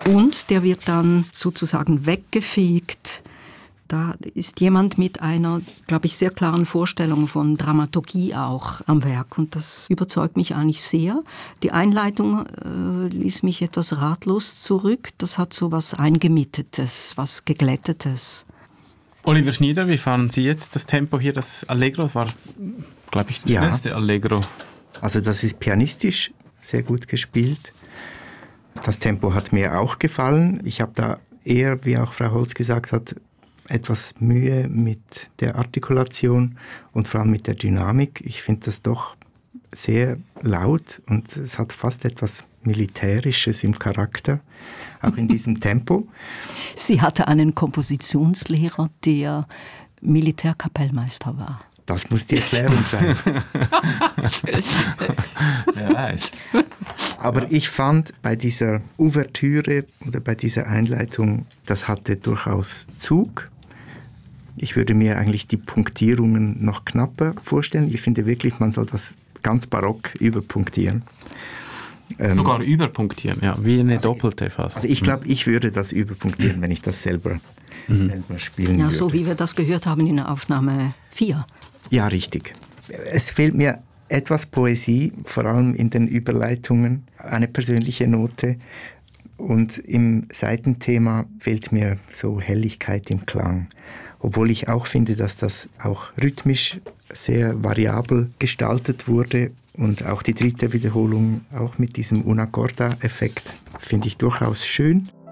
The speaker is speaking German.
und der wird dann sozusagen weggefegt. Da ist jemand mit einer, glaube ich, sehr klaren Vorstellung von Dramaturgie auch am Werk und das überzeugt mich eigentlich sehr. Die Einleitung ließ mich etwas ratlos zurück. Das hat so was Eingemittetes, was Geglättetes. Oliver Schnieder, wie fanden Sie jetzt das Tempo hier, das Allegro? Das war, glaube ich, das schnellste Allegro. Also das ist pianistisch sehr gut gespielt. Das Tempo hat mir auch gefallen. Ich habe da eher, wie auch Frau Holz gesagt hat, etwas Mühe mit der Artikulation und vor allem mit der Dynamik. Ich finde das doch sehr laut und es hat fast etwas Militärisches im Charakter, auch in diesem Tempo. Sie hatte einen Kompositionslehrer, der Militärkapellmeister war. Das muss die Erklärung sein. Wer weiß. Aber ich fand bei dieser Ouvertüre oder bei dieser Einleitung, das hatte durchaus Zug. Ich würde mir eigentlich die Punktierungen noch knapper vorstellen. Ich finde wirklich, man soll das ganz barock überpunktieren. Sogar überpunktieren, ja, wie eine doppelte fast. Also ich glaube, ich würde das überpunktieren, wenn ich das selber spielen würde. Ja, so wie wir das gehört haben in der Aufnahme 4. Ja, richtig. Es fehlt mir etwas Poesie, vor allem in den Überleitungen, eine persönliche Note. Und im Seitenthema fehlt mir so Helligkeit im Klang. Obwohl ich auch finde, dass das auch rhythmisch sehr variabel gestaltet wurde. Und auch die dritte Wiederholung, auch mit diesem Una Corda-Effekt, finde ich durchaus schön.